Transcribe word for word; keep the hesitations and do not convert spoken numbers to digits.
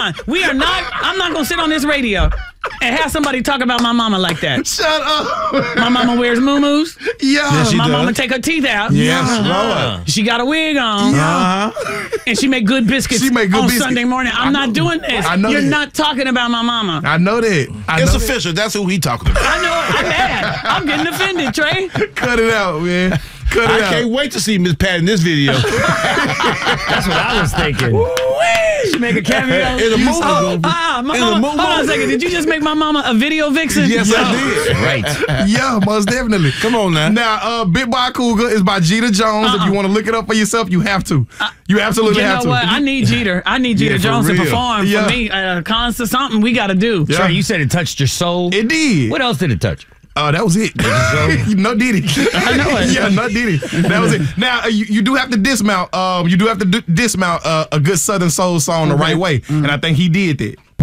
on. We are not, I'm not going to sit on this radio and have somebody talk about my mama like that. Shut up. My mama wears muumuus. Yeah. Yes, she my does. mama take her teeth out. Yes, Uh-huh. Lord. She got a wig on. Uh-huh. And she make good biscuits She make good on biscuits. Sunday morning. I'm not doing this. I know You're that. not talking about my mama. I know that. I It's know that. official. That's who he talking about. I know. I'm mad. I'm getting offended, Trey. Cut it out, man. Cut it I out. can't wait to see Miss Pat in this video. That's what I was thinking. She make a cameo. In a movie. Oh, ah, my In a mama, movie. hold on a second. Did you just make my mama a video vixen? Yes, I did. Right. Yeah, most definitely. Come on now. Now, uh, Big Boy Cougar is by Jeter Jones. Uh-uh. If you want to look it up for yourself, you have to. You absolutely You know have to. what? I need Jeter. I need Jeter Yeah, for Jones to real. perform Yeah. for me. Uh, concert, something we got to do. Yeah. Trey, you said it touched your soul. It did. What else did it touch? Uh, that was it. No Diddy. I know it. Yeah, no Diddy. That was it. Now, uh, you, you do have to dismount. Um, you do have to d- dismount uh, a good Southern Soul song the right way. And I think he did that.